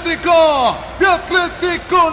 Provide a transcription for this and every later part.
de Atlético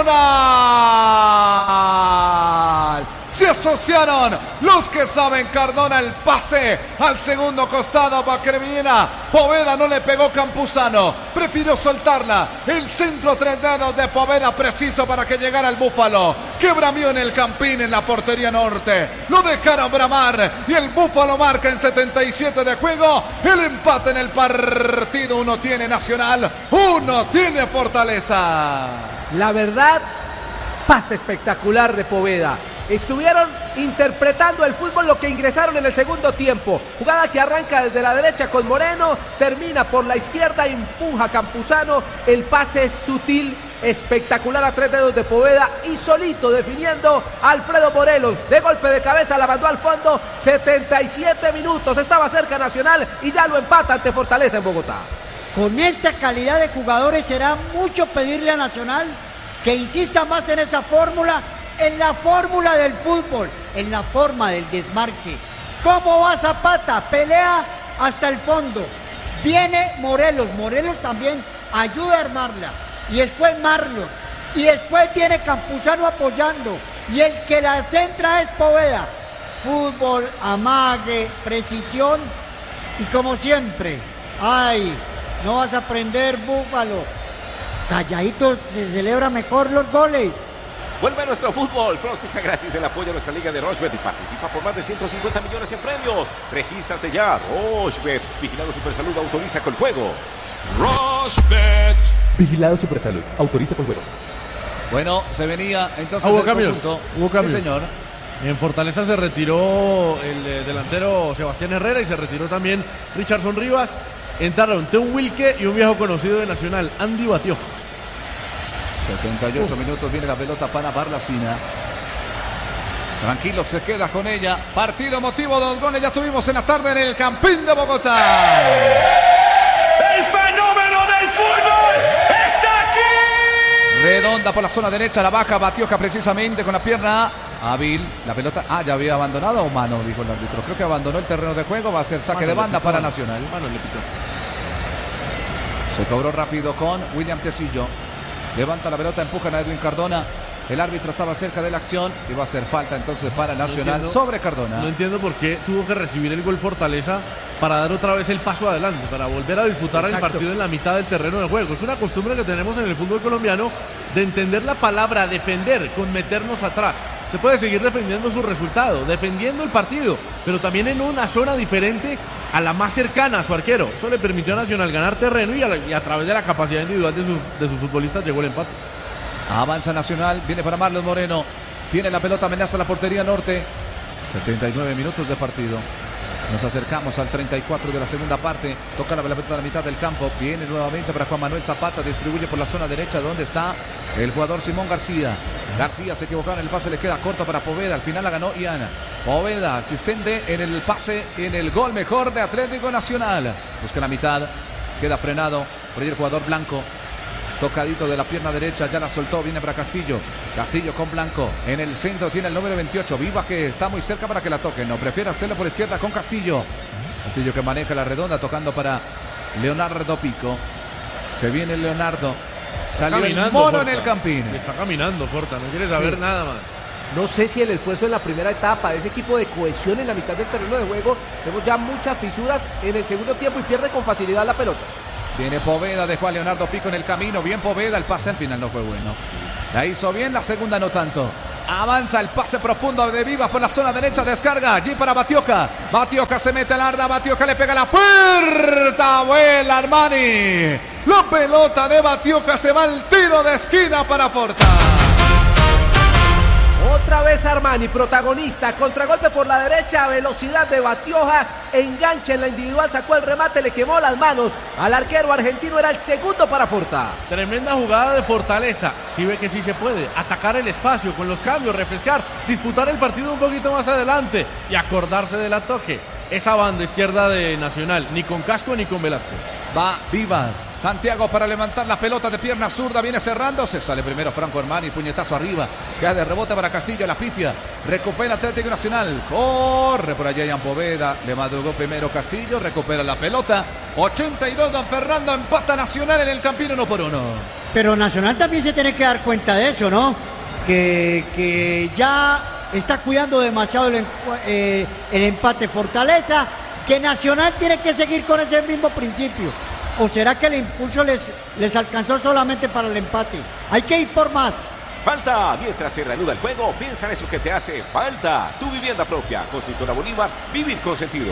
Nacional. Se asociaron los que saben. Cardona, el pase al segundo costado para que viniera Poveda, no le pegó Campuzano, prefirió soltarla. El centro 3 dedos de Poveda, preciso para que llegara el Búfalo, que bramió en el Campín, en la portería norte. Lo dejaron bramar y el Búfalo marca en 77 de juego el empate en el partido. Uno tiene Nacional, uno tiene Fortaleza. La verdad, pase espectacular de Poveda. Estuvieron interpretando el fútbol lo que ingresaron en el segundo tiempo. Jugada que arranca desde la derecha con Moreno, termina por la izquierda, empuja a Campuzano. El pase es sutil, espectacular a 3 dedos de Poveda y solito definiendo Alfredo Morelos. De golpe de cabeza la mandó al fondo. 77 minutos, estaba cerca Nacional y ya lo empata ante Fortaleza en Bogotá. Con esta calidad de jugadores será mucho pedirle a Nacional que insista más en esa fórmula. En la fórmula del fútbol, en la forma del desmarque. ¿Cómo va Zapata? Pelea hasta el fondo. Viene Morelos también ayuda a armarla. Y después Marlos. Y después viene Campuzano apoyando. Y el que la centra es Poveda. Fútbol, amague, precisión. Y como siempre, ay, no vas a aprender, Búfalo. Calladito se celebra mejor los goles. Vuelve a nuestro fútbol, próxima gratis el apoyo a nuestra liga de Rochebet y participa por más de 150 millones en premios. Regístrate ya, Rochebet, Vigilado Supersalud, autoriza con juegos. Rochebet. Vigilado Supersalud, autoriza con juegos. Bueno, se venía entonces Hubo el cambios. Sí, señor. En Fortaleza se retiró el delantero Sebastián Herrera y se retiró también Richardson Rivas. Entraron Teo Wilke y un viejo conocido de Nacional, Andy Batioja. 78 minutos, viene la pelota para Barlacina. Tranquilo, se queda con ella. Partido emotivo, 2 goles ya tuvimos en la tarde en el Campín de Bogotá. El fenómeno del fútbol está aquí. Redonda por la zona derecha, la baja Batioja precisamente con la pierna hábil. La pelota, ya había abandonado o mano, dijo el árbitro. Creo que abandonó el terreno de juego, va a ser saque de banda para Nacional. Mano le pitó. Se cobró rápido con William Tecillo. Levanta la pelota, empujan a Edwin Cardona. El árbitro estaba cerca de la acción y va a hacer falta entonces para Nacional sobre Cardona. No entiendo por qué tuvo que recibir el gol Fortaleza para dar otra vez el paso adelante, para volver a disputar el partido en la mitad del terreno de juego. Es una costumbre que tenemos en el fútbol colombiano de entender la palabra defender con meternos atrás. Se puede seguir defendiendo su resultado, defendiendo el partido, pero también en una zona diferente a la más cercana a su arquero. Eso le permitió a Nacional ganar terreno y a través de la capacidad individual de sus futbolistas llegó el empate. Avanza Nacional, viene para Marlos Moreno. Tiene la pelota, amenaza la portería norte. 79 minutos de partido. Nos acercamos al 34 de la segunda parte. Toca la pelota a la mitad del campo. Viene nuevamente para Juan Manuel Zapata. Distribuye por la zona derecha donde está el jugador Simón García. García se equivocó en el pase, le queda corto para Poveda. Al final la ganó Iana. Poveda, asistente en el pase, en el gol mejor de Atlético Nacional. Busca la mitad, queda frenado por ahí el jugador Blanco. Tocadito de la pierna derecha, ya la soltó, viene para Castillo. Castillo con Blanco, en el centro tiene el número 28. Viva que está muy cerca para que la toque. No, prefiere hacerlo por izquierda con Castillo. Castillo que maneja la redonda, tocando para Leonardo Pico. Se viene Leonardo. Salió el mono Forta en el Campín. Está caminando Forta, no quiere saber nada más. No sé si el esfuerzo en la primera etapa de ese equipo de cohesión en la mitad del terreno de juego, vemos ya muchas fisuras en el segundo tiempo y pierde con facilidad la pelota. Viene Poveda, dejó a Leonardo Pico en el camino. Bien Poveda, el pase al final no fue bueno. La hizo bien, la segunda no tanto. Avanza el pase profundo de Vivas por la zona derecha, descarga allí para Batioja. Batioja se mete al arda, Batioja le pega la puerta, vuela Armani. La pelota de Batioja se va al tiro de esquina para Forta. Otra vez Armani, protagonista, contragolpe por la derecha, velocidad de Batioja, enganche en la individual, sacó el remate, le quemó las manos al arquero argentino, era el segundo para Forta. Tremenda jugada de Fortaleza, sí ve que sí se puede, atacar el espacio con los cambios, refrescar, disputar el partido un poquito más adelante y acordarse del toque. Esa banda izquierda de Nacional, ni con Casco ni con Velasco. Va Vivas. Santiago para levantar la pelota de pierna zurda. Viene cerrando. Se sale primero Franco Armani. Puñetazo arriba. Queda de rebote para Castillo. La pifia. Recupera Atlético Nacional. Corre por allá Ian Poveda. Le madrugó primero Castillo. Recupera la pelota. 82 don Fernando. Empata Nacional en el Campín 1-1. Pero Nacional también se tiene que dar cuenta de eso, ¿no? Que ya está cuidando demasiado el empate Fortaleza. Que Nacional tiene que seguir con ese mismo principio. ¿O será que el impulso les alcanzó solamente para el empate? Hay que ir por más. Falta. Mientras se reanuda el juego, piensa en eso que te hace falta. Tu vivienda propia. Constructora Bolívar. Vivir con sentido.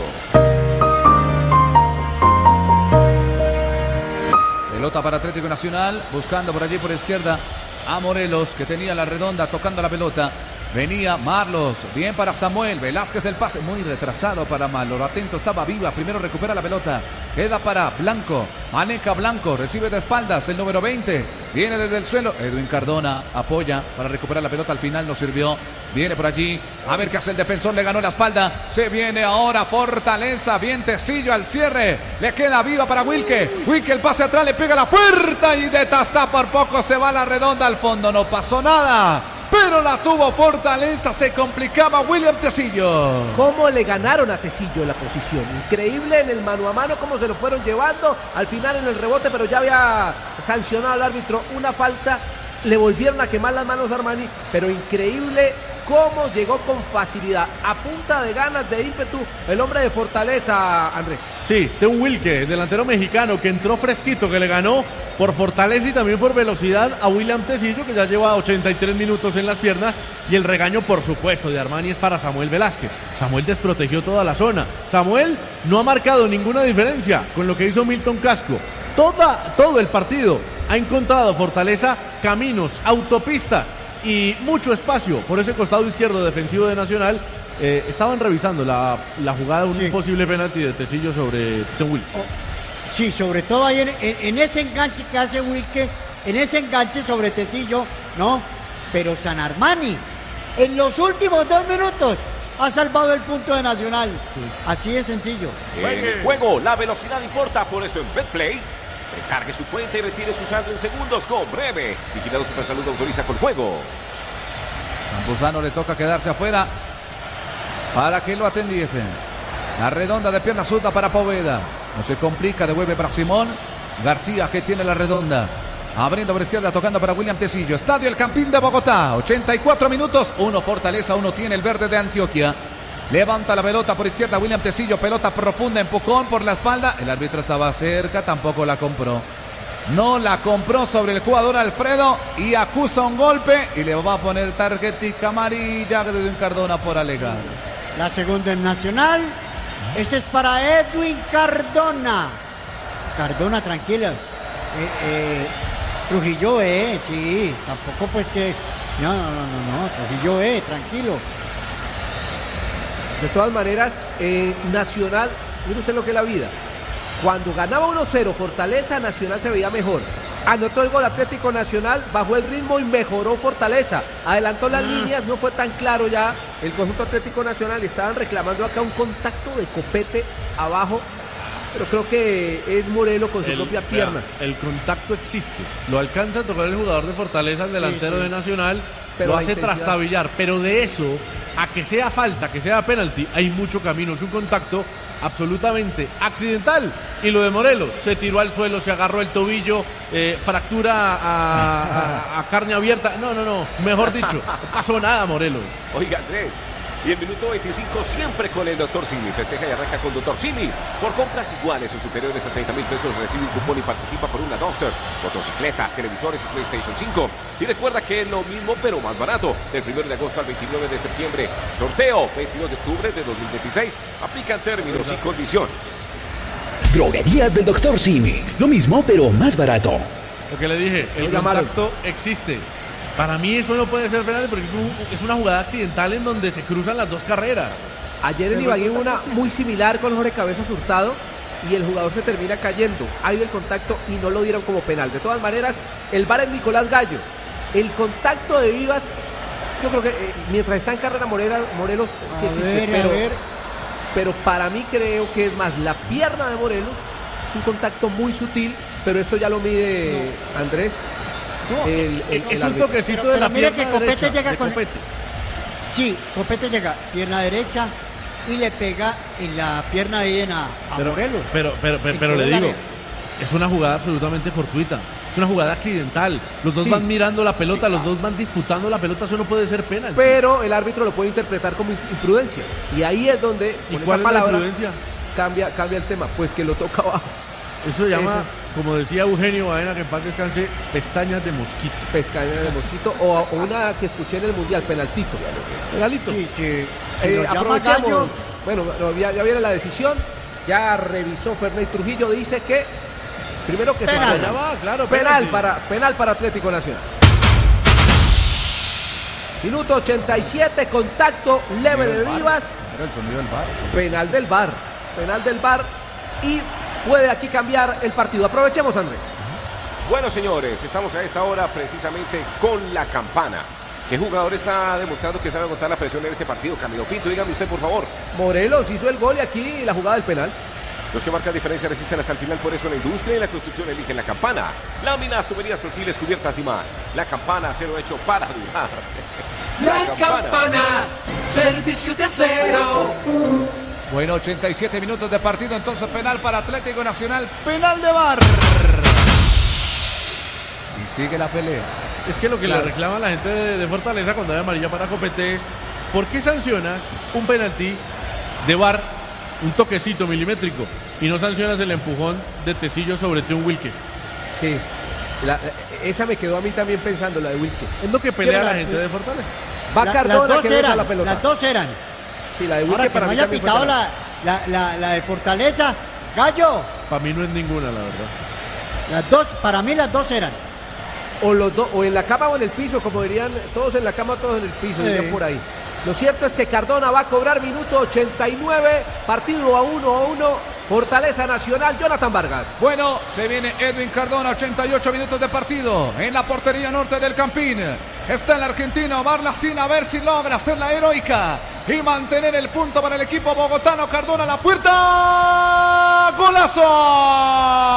Pelota para Atlético Nacional. Buscando por allí por izquierda a Morelos, que tenía la redonda tocando la pelota. Venía Marlos, bien para Samuel Velázquez, el pase muy retrasado para Marlos, atento estaba Viva, primero recupera la pelota, queda para Blanco, maneja Blanco, recibe de espaldas el número 20, viene desde el suelo, Edwin Cardona apoya para recuperar la pelota, al final no sirvió, viene por allí, a ver qué hace el defensor, le ganó la espalda, se viene ahora Fortaleza, bien Tecillo al cierre, le queda Viva para Wilke, el pase atrás, le pega la puerta y de Tastá por poco se va la redonda al fondo, no pasó nada. Pero la tuvo Fortaleza, se complicaba William Tecillo. ¿Cómo le ganaron a Tecillo la posición? Increíble en el mano a mano, cómo se lo fueron llevando. Al final en el rebote, pero ya había sancionado al árbitro una falta. Le volvieron a quemar las manos a Armani, pero increíble cómo llegó con facilidad, a punta de ganas, de ímpetu, el hombre de Fortaleza, Andrés. Sí, de un Wilke, delantero mexicano que entró fresquito, que le ganó por fortaleza y también por velocidad a William Tecillo, que ya lleva 83 minutos en las piernas, y el regaño, por supuesto, de Armani es para Samuel Velázquez. Samuel desprotegió toda la zona. Samuel no ha marcado ninguna diferencia con lo que hizo Milton Casco. Todo el partido ha encontrado Fortaleza caminos, autopistas y mucho espacio por ese costado izquierdo defensivo de Nacional. Estaban revisando la jugada de un posible penalti de Tecillo sobre Wilke. Sí, sobre todo ahí en ese enganche que hace Wilke, en ese enganche sobre Tecillo, ¿no? Pero San Armani, en los últimos 2 minutos, ha salvado el punto de Nacional. Así de sencillo. En el juego, la velocidad importa, por eso en Betplay, recargue su cuenta y retire su saldo en segundos con Breve. Vigilado Supersalud autoriza con juegos. Campuzano le toca quedarse afuera para que lo atendiesen. La redonda de pierna zurda para Poveda. No se complica, devuelve para Simón. García, que tiene la redonda. Abriendo por izquierda, tocando para William Tecillo. Estadio El Campín de Bogotá. 84 minutos. 1 Fortaleza, 1 tiene el verde de Antioquia. Levanta la pelota por izquierda William Tecillo. Pelota profunda, empujón por la espalda. El árbitro estaba cerca, tampoco la compró. No la compró sobre el jugador Alfredo y acusa un golpe y le va a poner tarjetica amarilla de Edwin Cardona por alegar. La segunda en Nacional. Este es para Edwin Cardona. Cardona, tranquila. Trujillo, sí. Tampoco pues que... No. Trujillo, tranquilo. De todas maneras, Nacional, mire usted lo que es la vida. Cuando ganaba 1-0 Fortaleza, Nacional se veía mejor. Anotó el gol Atlético Nacional, bajó el ritmo y mejoró Fortaleza. Adelantó las líneas, no fue tan claro ya el conjunto Atlético Nacional. Estaban reclamando acá un contacto de copete abajo, pero creo que es Morelos con su propia pierna. El contacto existe, lo alcanza a tocar el jugador de Fortaleza, el delantero de Nacional, pero lo hace trastabillar, pero de eso a que sea falta, que sea penalti, hay mucho camino. Es un contacto absolutamente accidental. Y lo de Morelos, se tiró al suelo, se agarró el tobillo, fractura a carne abierta. No, mejor dicho, no pasó nada, Morelos. Oiga, Andrés, y el minuto 25 siempre con el Dr. Simi. Festeja y arranca con Dr. Simi. Por compras iguales o superiores a 30,000 pesos recibe un cupón y participa por una Duster, motocicletas, televisores y PlayStation 5. Y recuerda que es lo mismo pero más barato. Del 1 de agosto al 29 de septiembre. Sorteo 22 de octubre de 2026. Aplican términos y condiciones. Droguerías del Dr. Simi. Lo mismo pero más barato. Lo que le dije, el contacto existe. Para mí eso no puede ser penal porque es una jugada accidental en donde se cruzan las dos carreras. Ayer en Ibagué hubo una muy similar con Jorge Cabezas Hurtado y el jugador se termina cayendo. Ha habido el contacto y no lo dieron como penal. De todas maneras, el VAR es Nicolás Gallo. El contacto de Vivas, yo creo que mientras está en carrera Morelos sí existe. Pero para mí creo que es más la pierna de Morelos Es un contacto muy sutil, pero esto ya lo mide Andrés. Es un árbitro. toquecito Pero de la mire pierna que Copete derecha, llega de con- Copete. Sí, Copete llega, pierna derecha, y le pega en la pierna bien a Morelos. Pero le digo, es una jugada absolutamente fortuita. Es una jugada accidental. Los dos Sí. van mirando la pelota, los dos van disputando la pelota. Eso no puede ser penal. Pero el árbitro lo puede interpretar como imprudencia. Y ahí es donde, ¿Y con cuál esa es la palabra, imprudencia? cambia el tema. Pues que lo toca abajo. Eso se llama, Eso. como decía Eugenio Baena, que en paz descanse, pestañas de mosquito. Pescaña de mosquito. O una que escuché en el Mundial, penaltito. Penalito. Sí, sí. Si lo llama Aprovechemos. Gallo, Bueno, ya viene la decisión. Ya revisó Ferney Trujillo. Dice que primero que Penal. se Ya va, claro. penal penalti. para Atlético Nacional. Minuto 87, contacto leve de Vivas. Era el sonido del bar. Penal del VAR y puede aquí cambiar el partido. Aprovechemos, Andrés. Bueno, señores, estamos a esta hora precisamente con la campana. ¿Qué jugador está demostrando que sabe aguantar la presión en este partido? Camilo Pinto, dígame usted, por favor. Morelos hizo el gol y aquí la jugada del penal. Los que marcan diferencia resisten hasta el final, por eso la industria y la construcción eligen la campana. Láminas, tuberías, perfiles, cubiertas y más. La campana, acero hecho para durar. La campana, servicio de acero. Bueno, 87 minutos de partido, entonces penal para Atlético Nacional, penal de VAR. Y sigue la pelea. Es que lo que Claro. le reclama la gente de Fortaleza cuando hay amarilla para Copete es ¿por qué sancionas un penalti de VAR, un toquecito milimétrico, y no sancionas el empujón de Tecillo sobre Teun Wilke? Sí. Esa me quedó a mí también pensando, la de Wilke. Es lo que pelea Sí, la la- gente de Fortaleza. Va las Cardona dos que besa eran, la pelota. las dos eran. Sí, la de Wilke Ahora que para no mí haya también fue pitado penal. la de Fortaleza, Gallo, Para mí no es ninguna, la verdad. las dos, para mí las dos eran. O los dos, o en la cama o en el piso, como dirían, todos en la cama, todos en el piso, dirían por ahí. Lo cierto es que Cardona va a cobrar minuto 89, partido a 1-1, Fortaleza Nacional, Jonathan Vargas. Bueno, se viene Edwin Cardona, 88 minutos de partido en la portería norte del Campín. Está el argentino Omar Lacina, a ver si logra hacer la heroica y mantener el punto para el equipo bogotano. Cardona a la puerta, ¡golazo!